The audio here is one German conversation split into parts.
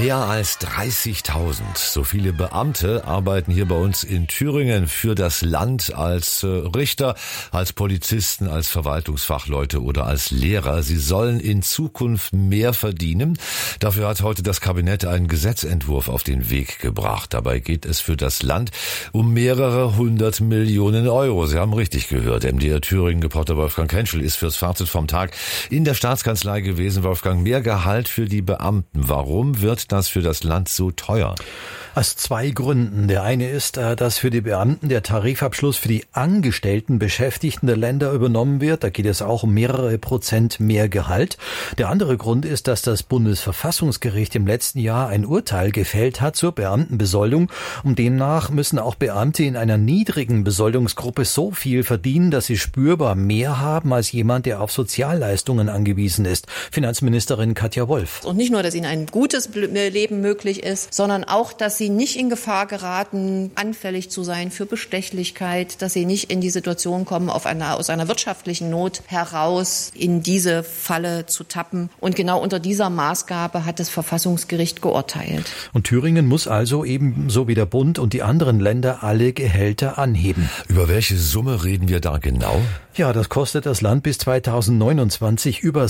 Mehr als 30.000. So viele Beamte arbeiten hier bei uns in Thüringen für das Land als Richter, als Polizisten, als Verwaltungsfachleute oder als Lehrer. Sie sollen in Zukunft mehr verdienen. Dafür hat heute das Kabinett einen Gesetzentwurf auf den Weg gebracht. Dabei geht es für das Land um mehrere 100 Millionen Euro. Sie haben richtig gehört. MDR Thüringen-Reporter Wolfgang Henschel ist fürs Fazit vom Tag in der Staatskanzlei gewesen. Wolfgang, mehr Gehalt für die Beamten. Warum wird das für das Land so teuer? Aus zwei Gründen. Der eine ist, dass für die Beamten der Tarifabschluss für die angestellten Beschäftigten der Länder übernommen wird. Da geht es auch um mehrere Prozent mehr Gehalt. Der andere Grund ist, dass das Bundesverfassungsgericht im letzten Jahr ein Urteil gefällt hat zur Beamtenbesoldung. Und demnach müssen auch Beamte in einer niedrigen Besoldungsgruppe so viel verdienen, dass sie spürbar mehr haben als jemand, der auf Sozialleistungen angewiesen ist. Finanzministerin Katja Wolf. Und nicht nur, dass ihnen ein gutes Leben möglich ist, sondern auch, dass sie nicht in Gefahr geraten, anfällig zu sein für Bestechlichkeit, dass sie nicht in die Situation kommen, aus einer wirtschaftlichen Not heraus in diese Falle zu tappen. Und genau unter dieser Maßgabe hat das Verfassungsgericht geurteilt. Und Thüringen muss also ebenso wie der Bund und die anderen Länder alle Gehälter anheben. Über welche Summe reden wir da genau? Ja, das kostet das Land bis 2029 über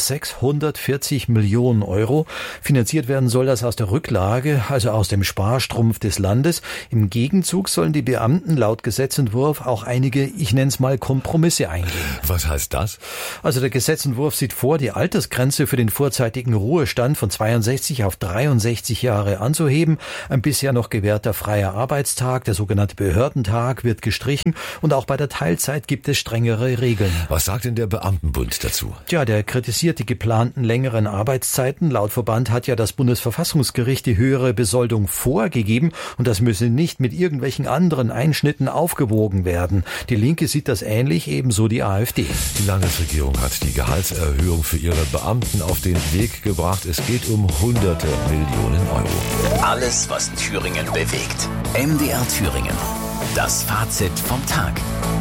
640 Millionen Euro. Finanziert werden soll das aus der Rücklage, also aus dem Sparstrumpf des Landes. Im Gegenzug sollen die Beamten laut Gesetzentwurf auch einige, ich nenne es mal, Kompromisse eingehen. Was heißt das? Also der Gesetzentwurf sieht vor, die Altersgrenze für den vorzeitigen Ruhestand von 62 auf 63 Jahre anzuheben. Ein bisher noch gewährter freier Arbeitstag, der sogenannte Behördentag, wird gestrichen. Und auch bei der Teilzeit gibt es strengere Regeln. Was sagt denn der Beamtenbund dazu? Tja, der kritisiert die geplanten längeren Arbeitszeiten. Laut Verband hat ja das Bundesverfassungsgericht die höhere Besoldung vorgegeben und das müsse nicht mit irgendwelchen anderen Einschnitten aufgewogen werden. Die Linke sieht das ähnlich, ebenso die AfD. Die Landesregierung hat die Gehaltserhöhung für ihre Beamten auf den Weg gebracht. Es geht um hunderte Millionen Euro. Alles, was Thüringen bewegt. MDR Thüringen. Das Fazit vom Tag.